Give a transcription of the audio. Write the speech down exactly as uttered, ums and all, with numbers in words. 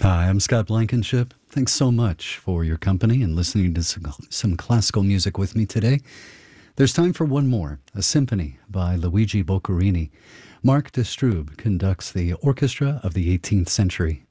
Hi, I'm Scott Blankenship. Thanks so much for your company and listening to some, some classical music with me today. There's time for one more, a symphony by Luigi Boccherini. Mark de Stroob conducts the orchestra of the eighteenth century.